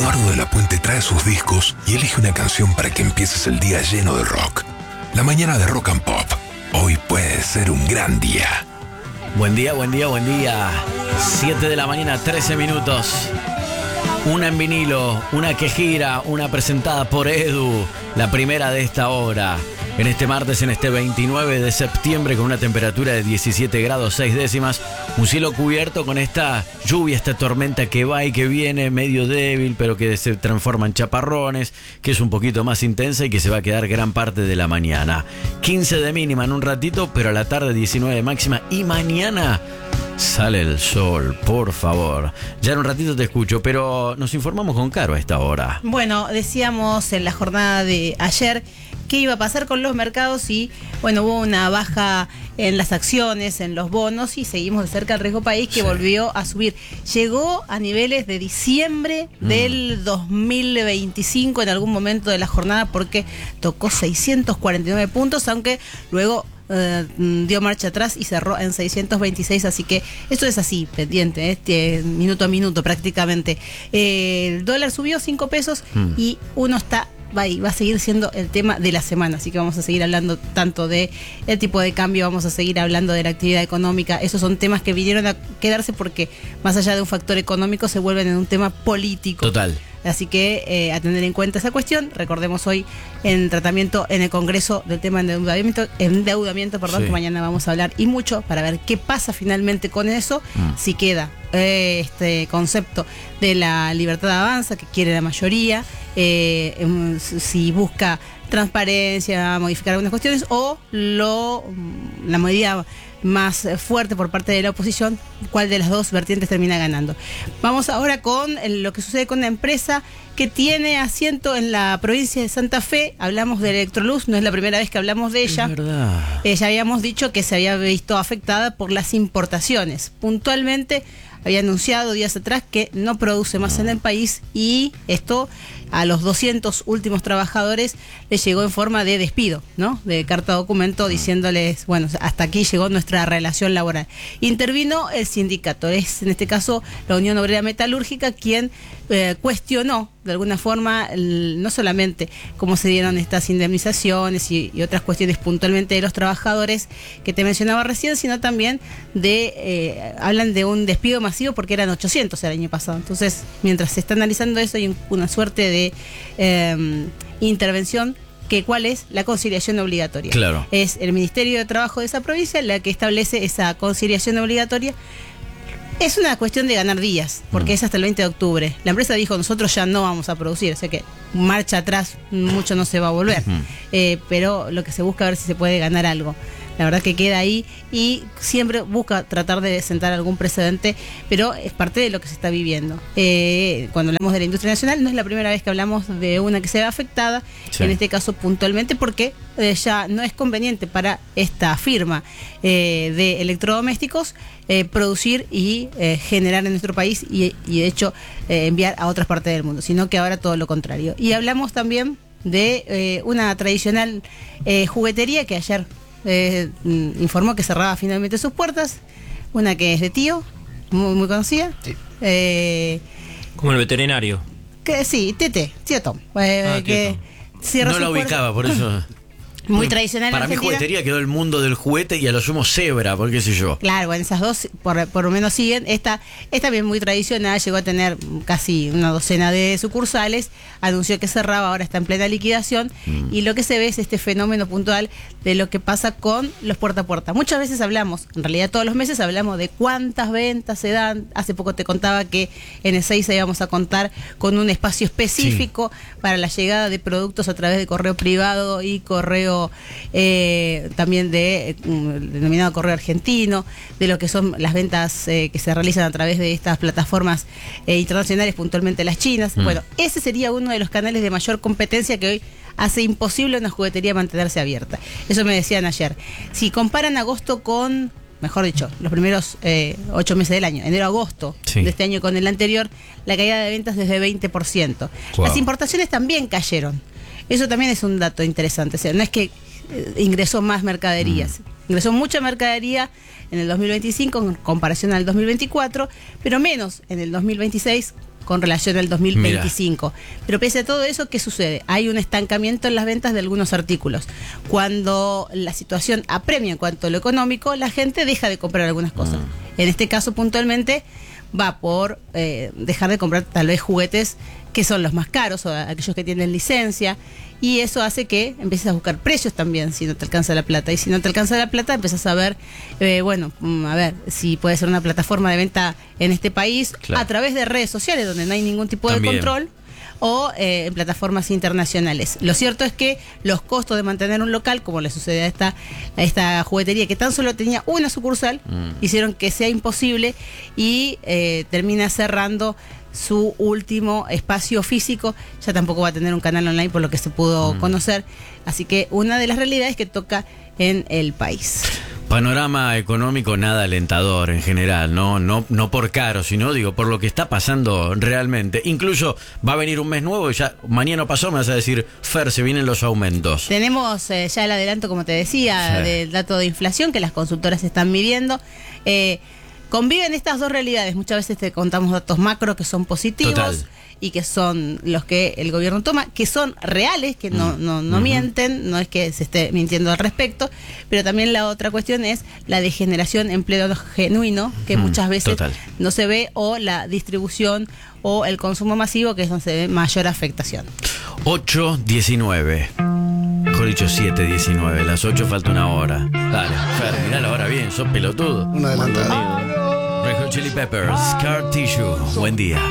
Eduardo de la Puente trae sus discos y elige una canción para que empieces el día lleno de rock. La mañana de Rock and Pop. Hoy puede ser un gran día. Buen día, buen día, buen día. 7 de la mañana, 13 minutos. Una en vinilo, una que gira, una presentada por Edu. La primera de esta hora. En este martes, en este 29 de septiembre, con una temperatura de 17 grados 6 décimas. Un cielo cubierto con esta lluvia, esta tormenta que va y que viene, medio débil, pero que se transforma en chaparrones, que es un poquito más intensa y que se va a quedar gran parte de la mañana. 15 de mínima en un ratito, pero a la tarde 19 de máxima. Y mañana sale el sol, por favor. Ya en un ratito te escucho, pero nos informamos con Caro a esta hora. Bueno, decíamos en la jornada de ayer qué iba a pasar con los mercados y, bueno, hubo una baja en las acciones, en los bonos y seguimos de cerca el riesgo país que volvió a subir. Llegó a niveles de diciembre del 2025 en algún momento de la jornada porque tocó 649 puntos, aunque luego dio marcha atrás y cerró en 626, así que esto es así, pendiente, minuto a minuto prácticamente. El dólar subió 5 pesos y uno está... va a seguir siendo el tema de la semana, así que vamos a seguir hablando tanto de el tipo de cambio, vamos a seguir hablando de la actividad económica. Esos son temas que vinieron a quedarse porque más allá de un factor económico se vuelven en un tema político. Total. Así que a tener en cuenta esa cuestión. Recordemos hoy en tratamiento en el Congreso del tema de endeudamiento, Sí. que mañana vamos a hablar y mucho para ver qué pasa finalmente con eso, si queda este concepto de la libertad avanza que quiere la mayoría, si busca transparencia, modificar algunas cuestiones o la medida más fuerte por parte de la oposición, cuál de las dos vertientes termina ganando. Vamos ahora con lo que sucede con una empresa que tiene asiento en la provincia de Santa Fe. Hablamos de Electroluz, no es la primera vez que hablamos de ella. Es verdad. Ya habíamos dicho que se había visto afectada por las importaciones. Puntualmente había anunciado días atrás que no produce más en el país y esto a los 200 últimos trabajadores les llegó en forma de despido, ¿no? De carta documento diciéndoles, bueno, hasta aquí llegó nuestra relación laboral. Intervino el sindicato, es en este caso la Unión Obrera Metalúrgica quien cuestionó de alguna forma no solamente cómo se dieron estas indemnizaciones y otras cuestiones puntualmente de los trabajadores que te mencionaba recién, sino también hablan de un despido masivo porque eran 800 el año pasado. Entonces, mientras se está analizando eso, hay una suerte de intervención. ¿Cuál es? La conciliación obligatoria. Claro. Es el Ministerio de Trabajo de esa provincia la que establece esa conciliación obligatoria. Es una cuestión de ganar días, porque es hasta el 20 de octubre. La empresa dijo, nosotros ya no vamos a producir, o sea que marcha atrás mucho no se va a volver. Pero lo que se busca es ver si se puede ganar algo. La verdad que queda ahí y siempre busca tratar de sentar algún precedente, pero es parte de lo que se está viviendo. Cuando hablamos de la industria nacional, no es la primera vez que hablamos de una que se ve afectada, en este caso puntualmente, porque ya no es conveniente para esta firma de electrodomésticos producir y generar en nuestro país y de hecho enviar a otras partes del mundo, sino que ahora todo lo contrario. Y hablamos también de una tradicional juguetería que ayer informó que cerraba finalmente sus puertas, una que es de Tío, muy conocida. Sí. Como el veterinario. Que sí, Tío Tom. Que cierra no la sus ubicaba, por eso. Muy tradicional Para en mí Argentina. juguetería quedó el mundo del juguete y a lo sumo cebra, por qué sé yo. Claro, bueno, esas dos por lo menos siguen. Esta bien muy tradicional, llegó a tener casi una docena de sucursales, anunció que cerraba, ahora está en plena liquidación y lo que se ve es este fenómeno puntual de lo que pasa con los puerta a puerta. Muchas veces hablamos, en realidad todos los meses hablamos de cuántas ventas se dan. Hace poco te contaba que en Ezeiza íbamos a contar con un espacio específico para la llegada de productos a través de correo privado y correo también denominado correo argentino, de lo que son las ventas que se realizan a través de estas plataformas internacionales, puntualmente las chinas. Bueno, ese sería uno de los canales de mayor competencia que hoy hace imposible a una juguetería mantenerse abierta. Eso me decían ayer. Si comparan agosto con, mejor dicho, los primeros 8 meses del año, enero-agosto de este año con el anterior, la caída de ventas es de 20%. Wow. Las importaciones también cayeron. Eso también es un dato interesante. O sea, no es que ingresó más mercaderías. Ingresó mucha mercadería en el 2025 en comparación al 2024, pero menos en el 2026 con relación al 2025. Pero pese a todo eso, ¿qué sucede? Hay un estancamiento en las ventas de algunos artículos. Cuando la situación apremia en cuanto a lo económico, la gente deja de comprar algunas cosas. En este caso, puntualmente, va por dejar de comprar tal vez juguetes que son los más caros o aquellos que tienen licencia, y eso hace que empieces a buscar precios también si no te alcanza la plata, y si no te alcanza la plata empiezas a ver a ver si puede ser una plataforma de venta en este país, claro, a través de redes sociales donde no hay ningún tipo también de control, o en plataformas internacionales. Lo cierto es que los costos de mantener un local, como le sucede a esta juguetería que tan solo tenía una sucursal, hicieron que sea imposible, y termina cerrando su último espacio físico. Ya tampoco va a tener un canal online por lo que se pudo conocer. Así que una de las realidades que toca en el país. Panorama económico nada alentador en general, no por caro, sino digo por lo que está pasando realmente. Incluso va a venir un mes nuevo y ya mañana pasó, me vas a decir, Fer, se vienen los aumentos. Tenemos ya el adelanto, como te decía, del dato de inflación que las consultoras están midiendo. Conviven estas dos realidades. Muchas veces te contamos datos macro que son positivos. Total. Y que son los que el gobierno toma, que son reales, que no mienten, no es que se esté mintiendo al respecto, pero también la otra cuestión es la de generación empleo genuino, que muchas veces no se ve, o la distribución o el consumo masivo, que es donde se ve mayor afectación. 8:19. Mejor dicho 7:19, las 8 falta una hora. Dale, Fer, mirá la hora bien, sos pelotudo. Una adelantada. Red Hot Chili Peppers, Scar Tissue, buen día.